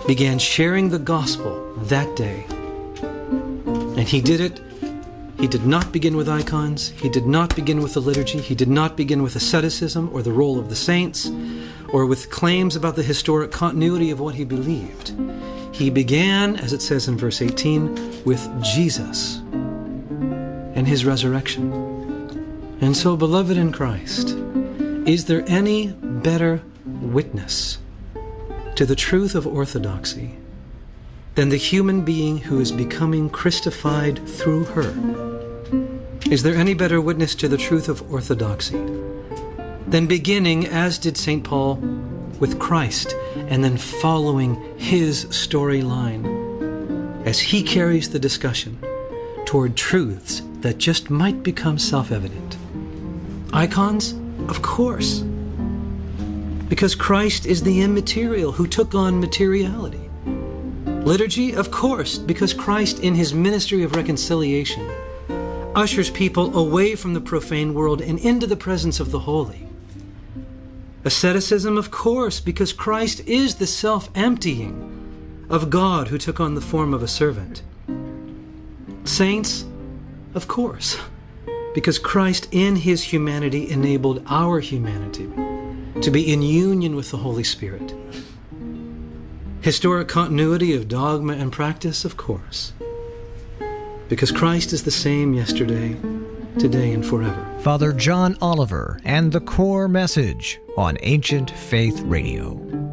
began sharing the gospel that day. And he did it. He did not begin with icons. He did not begin with the liturgy. He did not begin with asceticism or the role of the saints or with claims about the historic continuity of what he believed. He began, as it says in verse 18, with Jesus and his resurrection. And so, beloved in Christ, is there any better witness to the truth of orthodoxy than the human being who is becoming Christified through her? Is there any better witness to the truth of orthodoxy than beginning, as did St. Paul, with Christ and then following his storyline as he carries the discussion toward truths that just might become self-evident? Icons? Of course. Because Christ is the immaterial who took on materiality. Liturgy? Of course, because Christ in his ministry of reconciliation ushers people away from the profane world and into the presence of the holy. Asceticism? Of course, because Christ is the self-emptying of God who took on the form of a servant. Saints? Of course, because Christ in his humanity enabled our humanity to be in union with the Holy Spirit. Historic continuity of dogma and practice? Of course, because Christ is the same yesterday, today, and forever. Father John Oliver and the Core Message on Ancient Faith Radio.